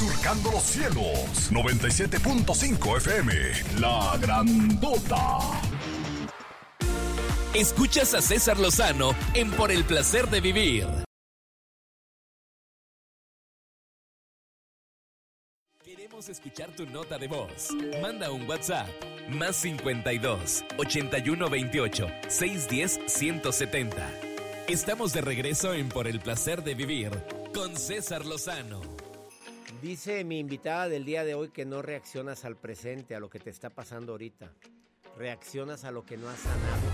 surcando los cielos. 97.5 FM, La Grandota. Escuchas a César Lozano en Por el Placer de Vivir. Queremos escuchar tu nota de voz. Manda un WhatsApp. Más 52 81 28 610 170. Estamos de regreso en Por el Placer de Vivir con César Lozano. Dice mi invitada del día de hoy que no reaccionas al presente, a lo que te está pasando ahorita. Reaccionas a lo que no has sanado.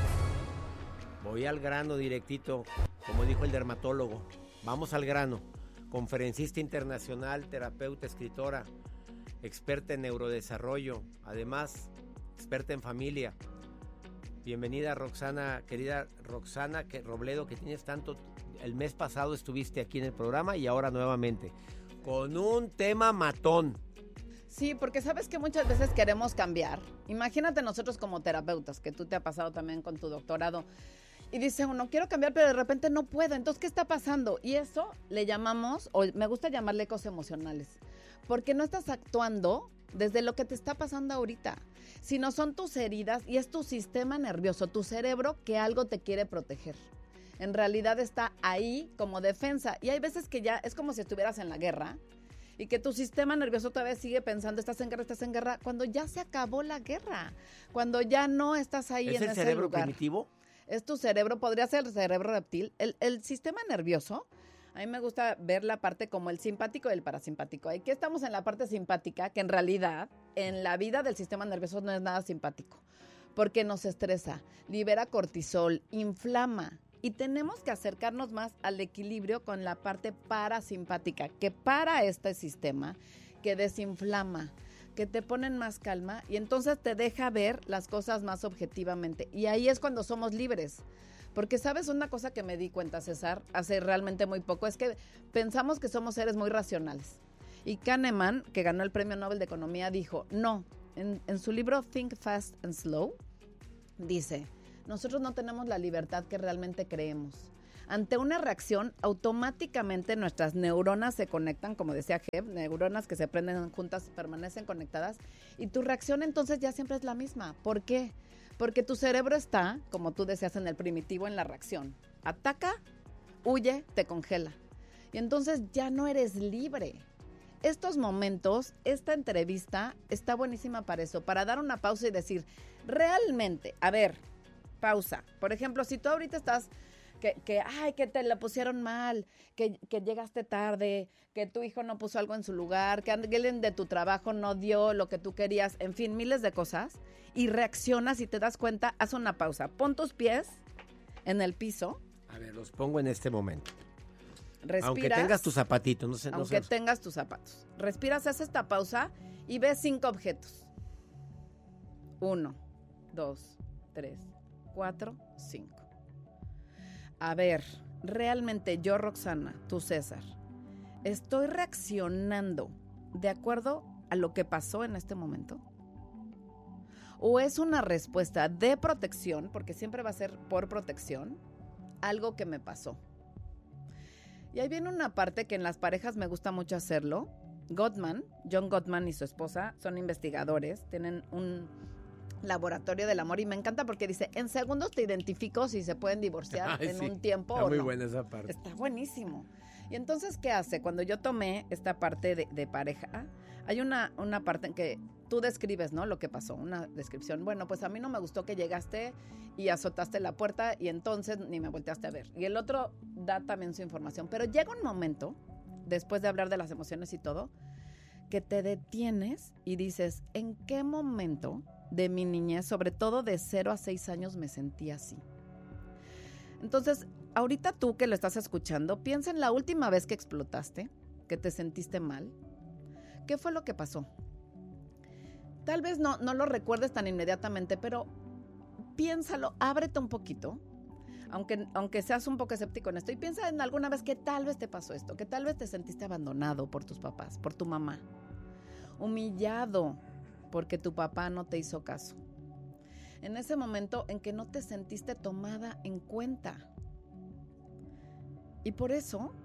Voy al grano directito, como dijo el dermatólogo. Vamos al grano. Conferencista internacional, terapeuta, escritora, experta en neurodesarrollo, además experta en familia. Bienvenida, Roxana, querida Roxana Robledo, que tienes tanto. El mes pasado estuviste aquí en el programa y ahora nuevamente con un tema matón. Sí, porque sabes que muchas veces queremos cambiar. Imagínate nosotros como terapeutas, que tú te ha pasado también con tu doctorado, y dice uno, quiero cambiar, pero de repente no puedo. Entonces, ¿qué está pasando? Y eso le llamamos, o me gusta llamarle ecos emocionales, porque no estás actuando desde lo que te está pasando ahorita, sino son tus heridas y es tu sistema nervioso, tu cerebro que algo te quiere proteger. En realidad está ahí como defensa. Y hay veces que ya es como si estuvieras en la guerra y que tu sistema nervioso todavía sigue pensando, estás en guerra, cuando ya se acabó la guerra, cuando ya no estás ahí en ese lugar. ¿Es el cerebro primitivo? Es tu cerebro, podría ser el cerebro reptil. El sistema nervioso, a mí me gusta ver la parte como el simpático y el parasimpático. Aquí estamos en la parte simpática, que en realidad en la vida del sistema nervioso no es nada simpático, porque nos estresa, libera cortisol, inflama. Y tenemos que acercarnos más al equilibrio con la parte parasimpática, que para este sistema, que desinflama, que te ponen más calma y entonces te deja ver las cosas más objetivamente. Y ahí es cuando somos libres. Porque, ¿sabes una cosa que me di cuenta, César, hace realmente muy poco? Es que pensamos que somos seres muy racionales. Y Kahneman, que ganó el Premio Nobel de Economía, dijo, no, en su libro Think Fast and Slow, dice, nosotros no tenemos la libertad que realmente creemos. Ante una reacción, automáticamente nuestras neuronas se conectan, como decía Jeb, neuronas que se prenden juntas permanecen conectadas, y tu reacción entonces ya siempre es la misma. ¿Por qué? Porque tu cerebro está, como tú decías, en el primitivo, en la reacción. Ataca, huye, te congela. Y entonces ya no eres libre. Estos momentos, esta entrevista está buenísima para eso, para dar una pausa y decir, realmente, a ver, pausa. Por ejemplo, si tú ahorita estás que te la pusieron mal, que llegaste tarde, que tu hijo no puso algo en su lugar, que alguien de tu trabajo no dio lo que tú querías, en fin, miles de cosas, y reaccionas y te das cuenta, haz una pausa. Pon tus pies en el piso. A ver, los pongo en este momento. Respiras. Aunque tengas tus zapatitos. Tengas tus zapatos. Respiras, haces esta pausa y ves 5 objetos. 1, 2, 3, 4, 5. A ver, realmente yo, Roxana, tú, César, ¿estoy reaccionando de acuerdo a lo que pasó en este momento? ¿O es una respuesta de protección, porque siempre va a ser por protección, algo que me pasó? Y ahí viene una parte que en las parejas me gusta mucho hacerlo. John Gottman y su esposa son investigadores, tienen un laboratorio del amor y me encanta porque dice, en segundos te identifico si se pueden divorciar un tiempo o no. Está muy buena esa parte. Está buenísimo. Y entonces, ¿qué hace? Cuando yo tomé esta parte de pareja, hay una parte en que tú describes, ¿no? Lo que pasó, una descripción. Bueno, pues a mí no me gustó que llegaste y azotaste la puerta y entonces ni me volteaste a ver. Y el otro da también su información. Pero llega un momento, después de hablar de las emociones y todo, que te detienes y dices, ¿en qué momento de mi niñez, sobre todo de 0 a 6 años, me sentí así? Entonces, ahorita tú que lo estás escuchando, piensa en la última vez que explotaste, que te sentiste mal. ¿Qué fue lo que pasó? Tal vez no lo recuerdes tan inmediatamente, pero piénsalo, ábrete un poquito, aunque seas un poco escéptico en esto, y piensa en alguna vez que tal vez te pasó esto, que tal vez te sentiste abandonado por tus papás, por tu mamá, humillado porque tu papá no te hizo caso. En ese momento en que no te sentiste tomada en cuenta. Y por eso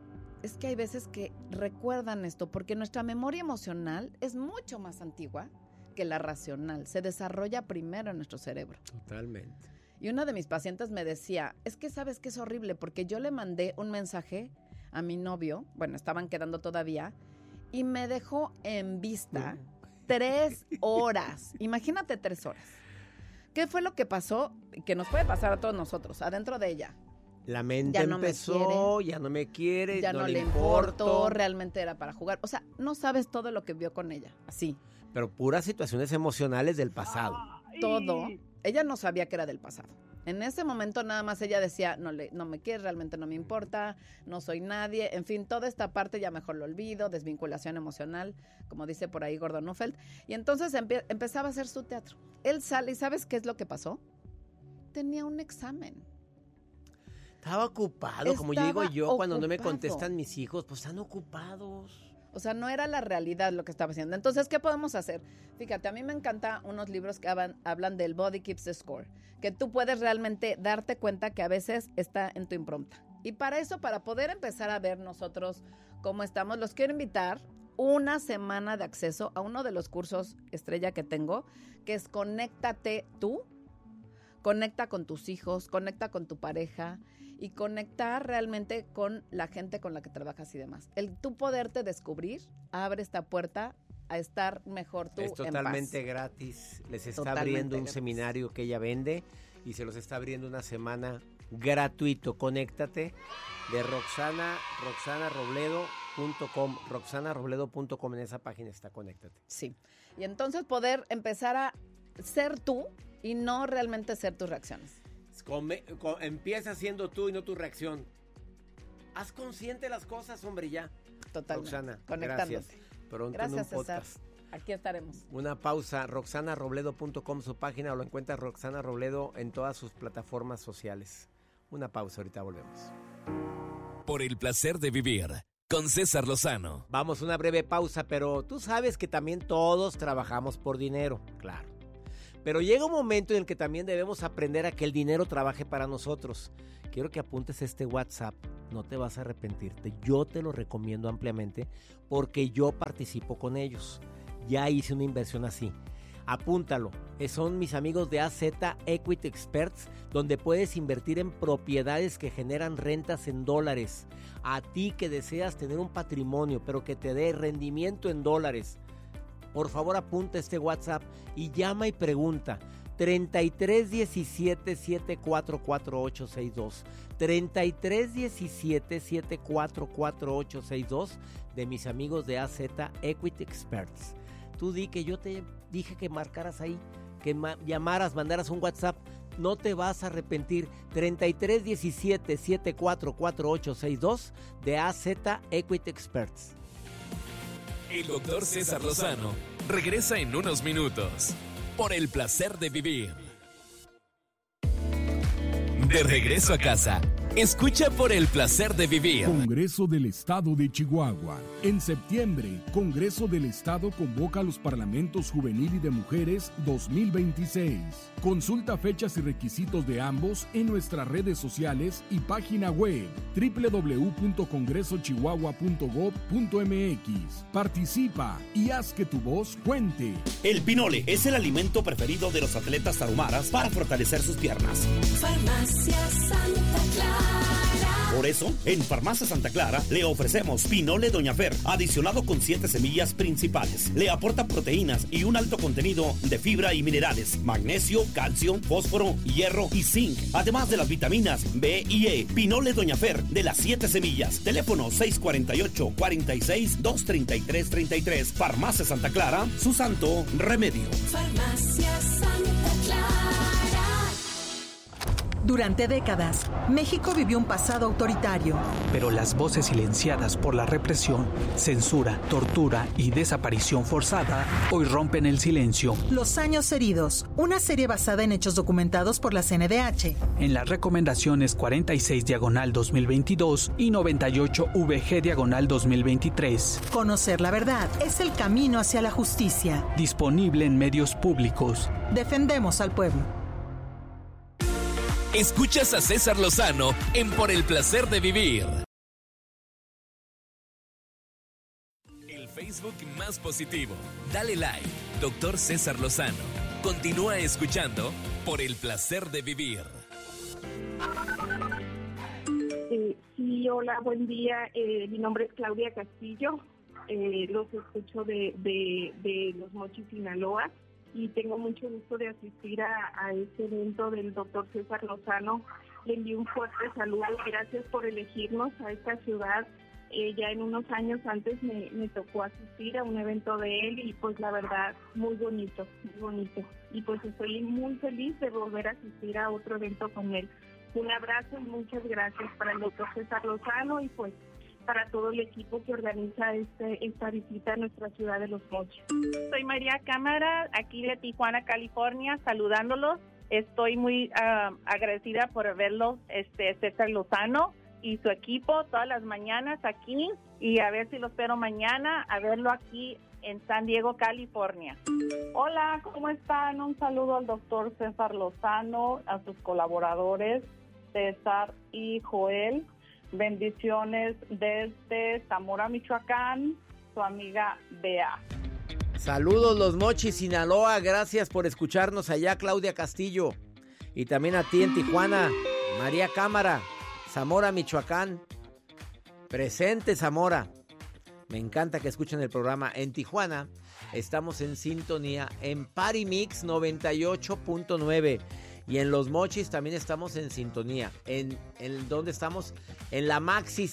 es que hay veces que recuerdan esto, porque nuestra memoria emocional es mucho más antigua que la racional. Se desarrolla primero en nuestro cerebro. Totalmente. Y una de mis pacientes me decía, es que sabes que es horrible, porque yo le mandé un mensaje a mi novio, bueno, estaban quedando todavía, y me dejó en vista 3 horas. Imagínate 3 horas. ¿Qué fue lo que pasó? Que nos puede pasar a todos nosotros, adentro de ella. La mente ya no empezó, ya no me quiere, ya no le importó, realmente era para jugar. O sea, no sabes todo lo que vio con ella, así. Pero puras situaciones emocionales del pasado. Todo. Ella no sabía que era del pasado. En ese momento nada más ella decía, no me quiere, realmente no me importa, no soy nadie. En fin, toda esta parte ya mejor lo olvido, desvinculación emocional, como dice por ahí Gordon Neufeld. Y entonces empezaba a hacer su teatro. Él sale y ¿sabes qué es lo que pasó? Tenía un examen. Estaba ocupado, como yo digo cuando no me contestan mis hijos, pues están ocupados. O sea, no era la realidad lo que estaba haciendo. Entonces, ¿qué podemos hacer? Fíjate, a mí me encantan unos libros que hablan del Body Keeps the Score, que tú puedes realmente darte cuenta que a veces está en tu impronta. Y para eso, para poder empezar a ver nosotros cómo estamos, los quiero invitar una semana de acceso a uno de los cursos estrella que tengo, que es Conéctate tú, conecta con tus hijos, conecta con tu pareja, y conectar realmente con la gente con la que trabajas y demás. El tú poderte descubrir abre esta puerta a estar mejor tú en paz. Es totalmente gratis. Les está abriendo un seminario que ella vende y se los está abriendo una semana gratuito. Conéctate de roxanarobledo.com. roxanarobledo.com, en esa página está Conéctate. Sí. Y entonces poder empezar a ser tú y no realmente ser tus reacciones. Empieza siendo tú y no tu reacción. Haz consciente las cosas, hombre, ya. Totalmente. Roxana, conectándote. gracias. Pronto gracias, en un podcast. César. Aquí estaremos. Una pausa. roxanarobledo.com, su página, o lo encuentras Roxana Robledo en todas sus plataformas sociales. Una pausa, ahorita volvemos. Por el placer de vivir, con César Lozano. Vamos, una breve pausa, pero tú sabes que también todos trabajamos por dinero, claro. Pero llega un momento en el que también debemos aprender a que el dinero trabaje para nosotros. Quiero que apuntes este WhatsApp, no te vas a arrepentirte. Yo te lo recomiendo ampliamente porque yo participo con ellos. Ya hice una inversión así. Apúntalo. Son mis amigos de AZ Equity Experts, donde puedes invertir en propiedades que generan rentas en dólares. A ti que deseas tener un patrimonio, pero que te dé rendimiento en dólares. Por favor, apunta este WhatsApp y llama y pregunta. 3317-744862. 3317-744862 de mis amigos de AZ Equity Experts. Tú di que yo te dije que marcaras ahí, que llamaras, mandaras un WhatsApp. No te vas a arrepentir. 3317-744862 de AZ Equity Experts. El doctor César Lozano regresa en unos minutos. Por el placer de vivir. De regreso a casa. Escucha Por el placer de vivir. Congreso del Estado de Chihuahua. En septiembre, Congreso del Estado convoca a los Parlamentos Juvenil y de Mujeres 2026. Consulta fechas y requisitos de ambos en nuestras redes sociales y página web www.congresochihuahua.gov.mx. Participa y haz que tu voz cuente. El pinole es el alimento preferido de los atletas tarahumaras para fortalecer sus piernas. Farmacia Santa Clara. Por eso, en Farmacia Santa Clara le ofrecemos Pinole Doña Fer, adicionado con 7 semillas principales. Le aporta proteínas y un alto contenido de fibra y minerales, magnesio, calcio, fósforo, hierro y zinc, además de las vitaminas B y E. Pinole Doña Fer, de las 7 semillas. Teléfono 648-46-233-33. Farmacia Santa Clara, su santo remedio. Farmacia Santa Clara. Durante décadas, México vivió un pasado autoritario. Pero las voces silenciadas por la represión, censura, tortura y desaparición forzada hoy rompen el silencio. Los años heridos, una serie basada en hechos documentados por la CNDH. En las recomendaciones 46/2022 y 98-VG/2023. Conocer la verdad es el camino hacia la justicia. Disponible en medios públicos. Defendemos al pueblo. Escuchas a César Lozano en Por el placer de vivir. Facebook más positivo. Dale like, Dr. César Lozano. Continúa escuchando Por el Placer de Vivir. Sí, hola, buen día. Mi nombre es Claudia Castillo. Los escucho de Los Mochis, Sinaloa, y tengo mucho gusto de asistir a este evento del doctor César Lozano. Le envío un fuerte saludo. Gracias por elegirnos a esta ciudad. Ya en unos años antes me tocó asistir a un evento de él y pues la verdad muy bonito. Y pues estoy muy feliz de volver a asistir a otro evento con él. Un abrazo y muchas gracias para el doctor César Lozano y pues para todo el equipo que organiza esta visita a nuestra ciudad de Los Mochis. Soy María Cámara, aquí de Tijuana, California, saludándolos. Estoy muy agradecida por verlos, César Lozano y su equipo todas las mañanas aquí, y a ver si lo espero mañana a verlo aquí en San Diego, California. Hola, ¿cómo están? Un saludo al doctor César Lozano, a sus colaboradores César y Joel. Bendiciones desde Zamora, Michoacán, su amiga Bea. Saludos Los Mochis, Sinaloa, gracias por escucharnos allá, Claudia Castillo. Y también a ti en Tijuana, María Cámara, Zamora, Michoacán. Presente, Zamora. Me encanta que escuchen el programa. En Tijuana estamos en sintonía en Party Mix 98.9. Y en Los Mochis también estamos en sintonía. ¿En dónde estamos? En la Maxi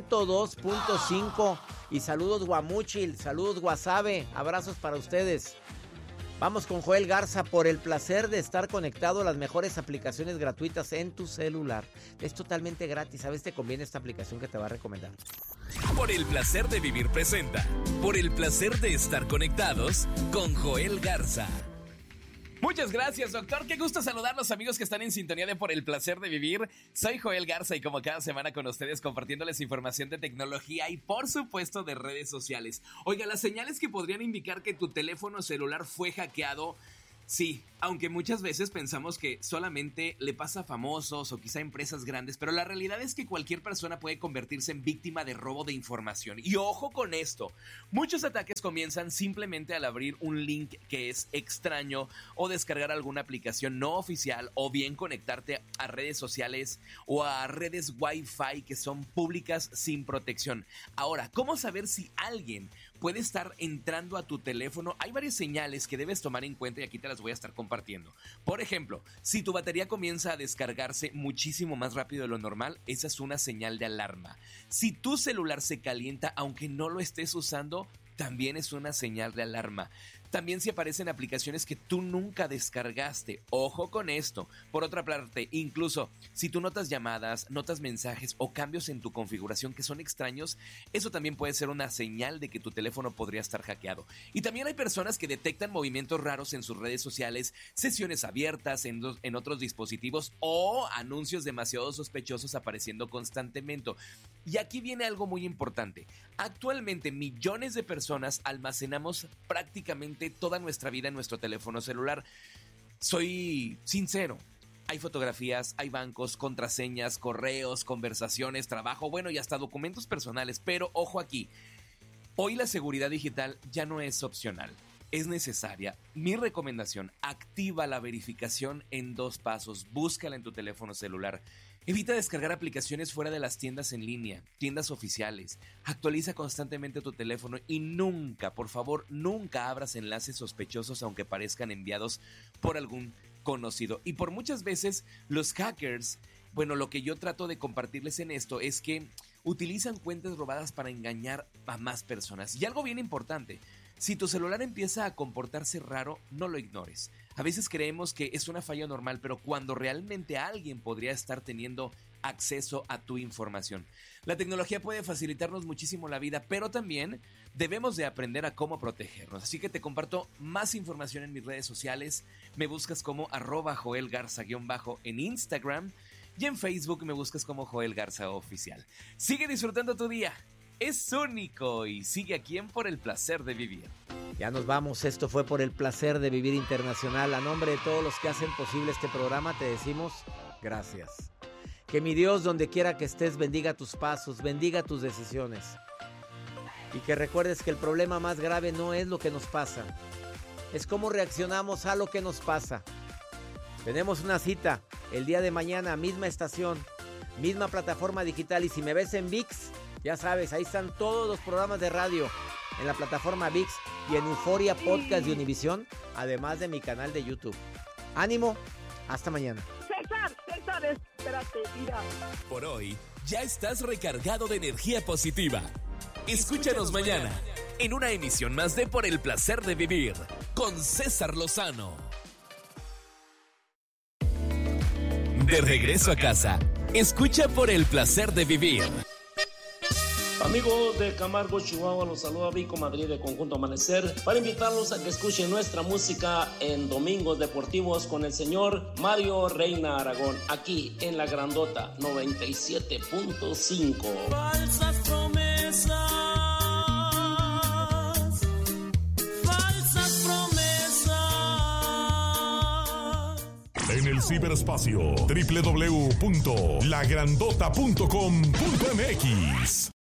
102.5. Y saludos Guamuchil, saludos Guasave, abrazos para ustedes. Vamos con Joel Garza por el placer de estar conectado a las mejores aplicaciones gratuitas en tu celular. Es totalmente gratis, ¿sabes? Te conviene esta aplicación que te va a recomendar. Por el Placer de Vivir presenta Por el Placer de Estar Conectados con Joel Garza. Muchas gracias, doctor. Qué gusto saludar a los amigos que están en sintonía de Por el Placer de Vivir. Soy Joel Garza y como cada semana con ustedes compartiéndoles información de tecnología y por supuesto de redes sociales. Oiga, las señales que podrían indicar que tu teléfono celular fue hackeado. Sí, aunque muchas veces pensamos que solamente le pasa a famosos o quizá a empresas grandes, pero la realidad es que cualquier persona puede convertirse en víctima de robo de información. Y ojo con esto, muchos ataques comienzan simplemente al abrir un link que es extraño o descargar alguna aplicación no oficial o bien conectarte a redes sociales o a redes Wi-Fi que son públicas sin protección. Ahora, ¿cómo saber si alguien puede estar entrando a tu teléfono? Hay varias señales que debes tomar en cuenta y aquí te las voy a estar compartiendo. Por ejemplo, si tu batería comienza a descargarse muchísimo más rápido de lo normal, esa es una señal de alarma. Si tu celular se calienta aunque no lo estés usando, también es una señal de alarma. También si aparecen aplicaciones que tú nunca descargaste, ojo con esto. Por otra parte, incluso si tú notas llamadas, notas mensajes o cambios en tu configuración que son extraños, eso también puede ser una señal de que tu teléfono podría estar hackeado. Y también hay personas que detectan movimientos raros en sus redes sociales, sesiones abiertas en otros dispositivos o anuncios demasiado sospechosos apareciendo constantemente. Y aquí viene algo muy importante. Actualmente millones de personas almacenamos prácticamente toda nuestra vida en nuestro teléfono celular. Soy sincero, hay fotografías, hay bancos, contraseñas, correos, conversaciones, trabajo, bueno, y hasta documentos personales, pero ojo aquí, hoy la seguridad digital ya no es opcional, es necesaria. Mi recomendación, activa la verificación en 2 pasos, búscala en tu teléfono celular. Evita descargar aplicaciones fuera de las tiendas en línea, tiendas oficiales. Actualiza constantemente tu teléfono y nunca, por favor, nunca abras enlaces sospechosos aunque parezcan enviados por algún conocido. Y por muchas veces los hackers, bueno, lo que yo trato de compartirles en esto es que utilizan cuentas robadas para engañar a más personas. Y algo bien importante, si tu celular empieza a comportarse raro, no lo ignores. A veces creemos que es una falla normal, pero cuando realmente alguien podría estar teniendo acceso a tu información. La tecnología puede facilitarnos muchísimo la vida, pero también debemos de aprender a cómo protegernos. Así que te comparto más información en mis redes sociales. Me buscas como @JoelGarza- en Instagram y en Facebook me buscas como Joel Garza Oficial. Sigue disfrutando tu día. Es único y sigue aquí en Por el Placer de Vivir. Ya nos vamos, esto fue Por el Placer de Vivir Internacional. A nombre de todos los que hacen posible este programa te decimos gracias. Que mi Dios, donde quiera que estés, bendiga tus pasos, bendiga tus decisiones. Y que recuerdes que el problema más grave no es lo que nos pasa, es cómo reaccionamos a lo que nos pasa. Tenemos una cita el día de mañana, misma estación, misma plataforma digital. Y si me ves en ViX, ya sabes, ahí están todos los programas de radio en la plataforma ViX y en Euforia Podcast de Univisión, además de mi canal de YouTube. Ánimo, hasta mañana. César, espérate, mira. Por hoy, ya estás recargado de energía positiva. Escúchanos mañana en una emisión más de Por el Placer de Vivir con César Lozano. De regreso a casa, escucha Por el Placer de Vivir. Amigos de Camargo, Chihuahua, los saluda Vico Madrid de Conjunto Amanecer para invitarlos a que escuchen nuestra música en Domingos Deportivos con el señor Mario Reina Aragón, aquí en La Grandota 97.5. Falsas promesas, falsas promesas. En el ciberespacio, www.lagrandota.com.mx.